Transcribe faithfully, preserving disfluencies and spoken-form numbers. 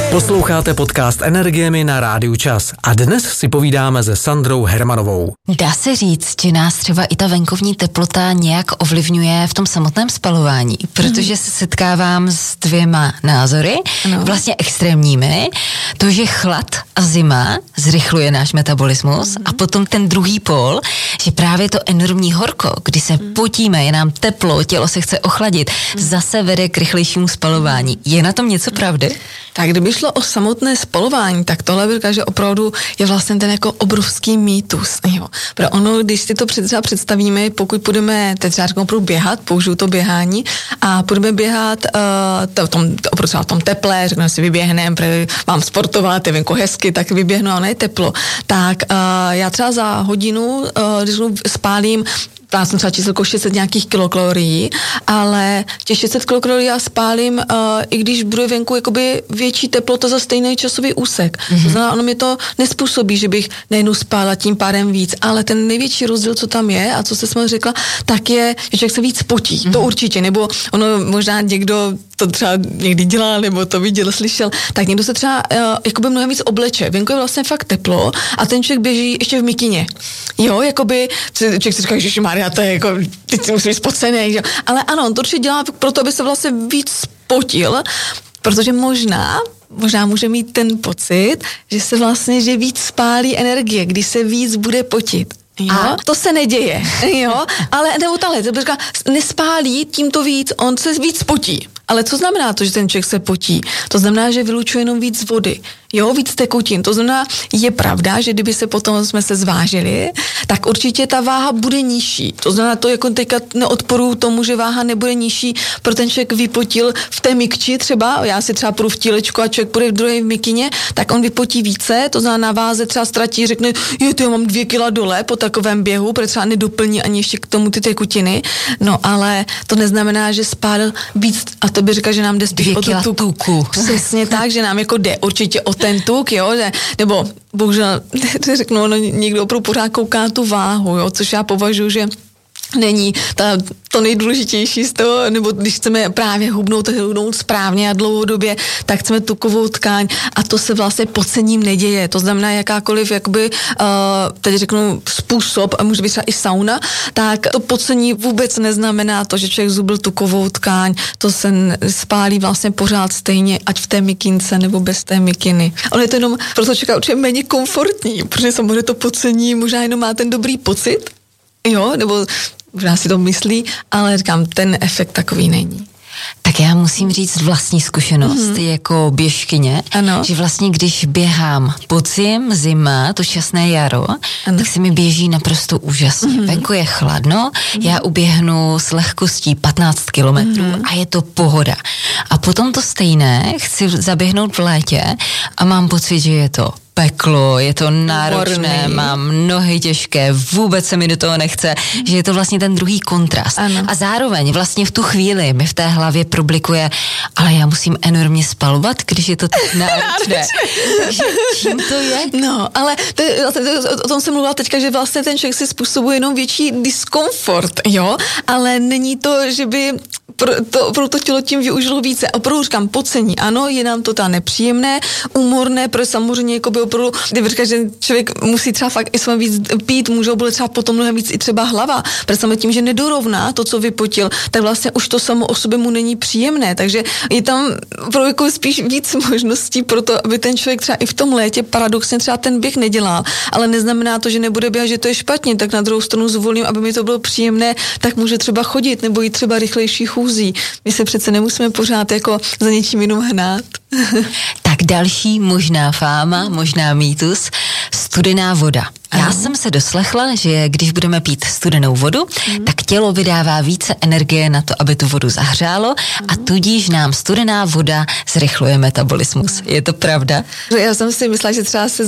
Posloucháte podcast Energiemi na Rádiu Čas a dnes si povídáme se Sandrou Hermanovou. Dá se říct, že nás třeba i ta venkovní teplota nějak ovlivňuje v tom samotném spalování, protože se setkávám s dvěma názory, ano. vlastně extrémními, to, že chlad a zima zrychluje náš metabolismus mm. a potom ten druhý pól, že právě to enormní horko, kdy se mm. potíme, je nám teplo, tělo se chce ochladit, mm. zase vede k rychlejšímu spalování. Je na tom něco pravdy? Tak kdyby šlo o samotné spalování, tak tohle bych říkala, že opravdu je vlastně ten jako obrovský mýtus. Jo. Pro ono, když si to třeba představíme, pokud budeme teď třeba opravdu běhat, použiju to běhání a budeme běhat uh, v tom, opravdu v tom teple, řekneme si vyběhneme, mám sportovat, je venku hezky, tak vyběhnu a ono je teplo. Tak uh, já třeba za hodinu, uh, když spálím já jsem třeba číslo šest set nějakých kilokalorií, ale těch šest set kilokalorií já spálím, uh, i když bude venku jakoby větší teplota za stejný časový úsek. Mm-hmm. To znamená, ono mi to nespůsobí, že bych nejednou spála tím pádem víc, ale ten největší rozdíl, co tam je a co se jsme řekla, tak je, že člověk se víc potí. Mm-hmm. To určitě, nebo ono možná někdo to třeba někdy dělá, nebo to viděl, slyšel, tak někdo se třeba uh, jakoby mnohem víc obleče. Venku je vlastně fakt teplo a ten člověk běží ještě v mikině. Jo, jakoby člověk si říká, že Maria, to je jako, teď si musí být spocený, že? Ale ano, on to určitě dělá proto, aby se vlastně víc potil, protože možná možná může mít ten pocit, že se vlastně, že víc spálí energie, když se víc bude potit. Jo? A to se neděje, jo, ale nebo tahle, to říká, nespálí tímto víc, on se víc potí. Ale co znamená to, že ten člověk se potí? To znamená, že vylučuje jenom víc vody, jo, víc tekutin. To znamená, je pravda, že kdyby se potom jsme se zvážili, tak určitě ta váha bude nižší. To znamená, to jako teďka neodporuju tomu, že váha nebude nižší, protože ten člověk vypotil v té mikči třeba, já si třeba půjdu v tílečku a člověk půjde v druhé mikině, tak on vypotí více, to znamená, na váze třeba ztratí, řekne, jo, to já mám dvě kila dole po takovém běhu, protože třeba nedoplní ani ještě k tomu ty tekutiny, no ale to neznamená, že spálil víc, a to by říká, že nám jde spíš o tu tuku. Přesně tak, že nám jako jde určitě o ten tuk, jo, že, nebo bohužel, řeknu, no, někdo opravdu pořád kouká tu váhu, jo, což já považuji, že není ta, to nejdůležitější z toho, nebo když chceme právě hubnout, hubnout správně a dlouhodobě, tak chceme tukovou tkáň a to se vlastně pod cením neděje. To znamená jakákoliv, jakoby, uh, teď řeknu způsob, a může být třeba i sauna, tak to podcení vůbec neznamená to, že člověk zubil tukovou tkáň, to se spálí vlastně pořád stejně, ať v té mikince nebo bez té mikiny. On je to jenom proto člověka určitě méně komfortní, protože samozřejmě to podcení možná jenom má ten dobrý pocit, jo, nebo možná si to myslí, ale říkám, ten efekt takový není. Tak já musím říct vlastní zkušenost mm-hmm. jako běžkyně, ano. že vlastně když běhám podzim, zima, to šťastné jaro, ano. tak se mi běží naprosto úžasně. Mm-hmm. Venku je chladno, mm-hmm. já uběhnu s lehkostí patnáct kilometrů mm-hmm. a je to pohoda. A potom to stejné chci zaběhnout v létě a mám pocit, že je to peklo, je to náročné, Morný. Mám nohy těžké, vůbec se mi do toho nechce, že je to vlastně ten druhý kontrast. Ano. A zároveň vlastně v tu chvíli mi v té hlavě problikuje, ale já musím enormně spalovat, když je to tak náročné. Takže čím to je? No, ale to, to, o tom jsem mluvila teďka, že vlastně ten člověk si způsobuje jenom větší diskomfort, jo, ale není to, že by pro to, pro to tělo tím využilo více. A opravdu říkám, podcení, ano, je nám to ta nepříjemné, úmorné, protože samozřejmě jako by opravdu, kdyby říkal, že člověk musí třeba fakt i svém víc pít, může bude třeba potom mnohem víc i třeba hlava, protože tím, že nedorovná to, co vypotil, tak vlastně už to samo o sobě mu není příjemné, takže je tam opravdu jako spíš víc možností pro to, aby ten člověk třeba i v tom létě paradoxně třeba ten běh nedělal, ale neznamená to, že nebude běhat, že to je špatně, tak na druhou stranu zvolím, aby mi to bylo příjemné, tak může třeba chodit nebo jít třeba rychlejší chůzí. My se přece nemusíme pořád jako za něčím jenom hnát. Tak další možná fáma, možná mýtus, studená voda. Já Aha. jsem se doslechla, že když budeme pít studenou vodu, mm. tak tělo vydává více energie na to, aby tu vodu zahřálo mm. a tudíž nám studená voda zrychluje metabolismus. Je to pravda? Já jsem si myslela, že třeba se